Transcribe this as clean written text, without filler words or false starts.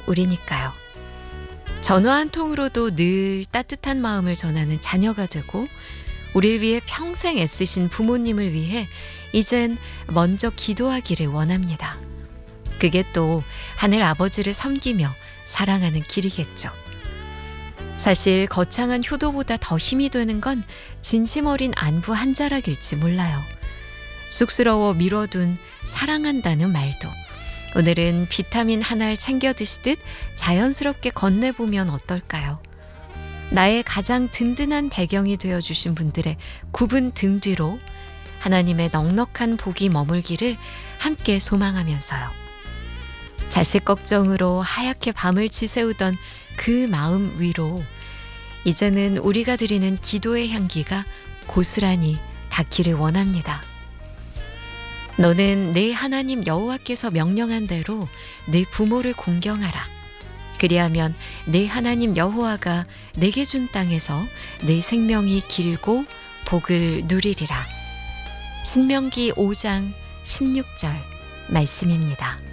우리니까요. 전화 한 통으로도 늘 따뜻한 마음을 전하는 자녀가 되고 우리를 위해 평생 애쓰신 부모님을 위해 이젠 먼저 기도하기를 원합니다. 그게 또 하늘 아버지를 섬기며 사랑하는 길이겠죠. 사실 거창한 효도보다 더 힘이 되는 건 진심 어린 안부 한 자락일지 몰라요. 쑥스러워 미뤄둔 사랑한다는 말도 오늘은 비타민 하나를 챙겨 드시듯 자연스럽게 건네보면 어떨까요? 나의 가장 든든한 배경이 되어주신 분들의 굽은 등 뒤로 하나님의 넉넉한 복이 머물기를 함께 소망하면서요. 자식 걱정으로 하얗게 밤을 지새우던 그 마음 위로 이제는 우리가 드리는 기도의 향기가 고스란히 닿기를 원합니다. 너는 내 하나님 여호와께서 명령한 대로 내 부모를 공경하라. 그리하면 내 하나님 여호와가 내게 준 땅에서 내 생명이 길고 복을 누리리라. 신명기 5장 16절 말씀입니다.